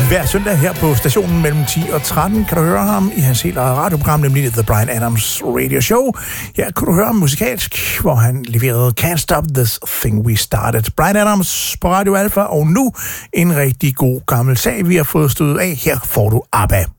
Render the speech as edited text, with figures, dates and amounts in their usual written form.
Hver søndag her på stationen mellem 10 og 13 kan du høre ham i hans helt eget radioprogram, nemlig The Bryan Adams Radio Show. Her kan du høre ham musikalsk, hvor han leverede Can't Stop This Thing We Started. Bryan Adams på Radio Alpha, og nu en rigtig god gammel sag, vi har fået stødet af. Her får du ABBA.